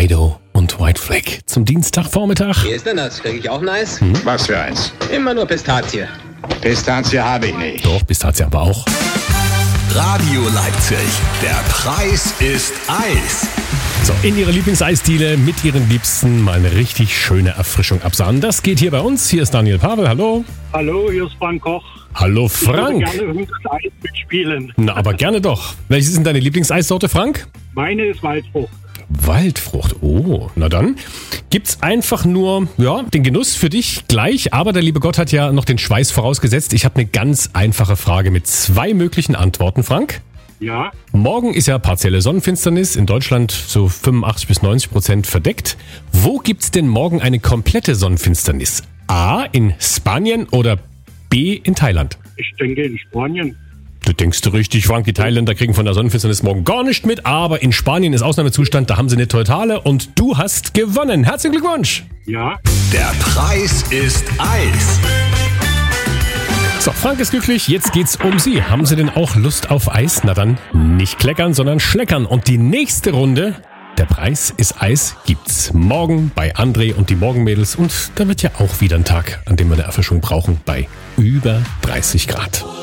Dido und White Flag zum Dienstagvormittag. Wie ist denn das? Krieg ich auch ein Eis? Was für eins? Immer nur Pistazie. Pistazie habe ich nicht. Doch, Pistazie aber auch. Radio Leipzig. Der Preis ist Eis. So, in ihre Lieblingseisdiele mit ihren Liebsten mal eine richtig schöne Erfrischung absahnen. Das geht hier bei uns. Hier ist Daniel Pavel. Hallo. Hallo, hier ist Frank Koch. Hallo, Ich würde Frank. gerne irgendein Eis mitspielen. Na, aber gerne doch. Welches ist denn deine Lieblingseissorte, Frank? Meine ist Waldfrucht. Waldfrucht. Oh, na dann gibt's einfach nur, den Genuss für dich gleich. Aber der liebe Gott hat ja noch den Schweiß vorausgesetzt. Ich habe eine ganz einfache Frage mit 2 möglichen Antworten, Frank. Ja, Morgen ist ja partielle Sonnenfinsternis, in Deutschland so 85-90% verdeckt. Wo gibt's denn morgen eine komplette Sonnenfinsternis? A, in Spanien oder B, in Thailand? ich denke in Spanien. Du denkst richtig, Frank, die Thailänder kriegen von der Sonnenfinsternis morgen gar nicht mit, aber in Spanien ist Ausnahmezustand, da haben sie eine totale und du hast gewonnen. Herzlichen Glückwunsch! Ja, Der Preis ist Eis. So, Frank ist glücklich, jetzt geht's um Sie. Haben Sie denn auch Lust auf Eis? Na dann, nicht kleckern, sondern schleckern. Und die nächste Runde, der Preis ist Eis, gibt's morgen bei André und die Morgenmädels. Und da wird ja auch wieder ein Tag, an dem wir eine Erfrischung brauchen, bei über 30 Grad.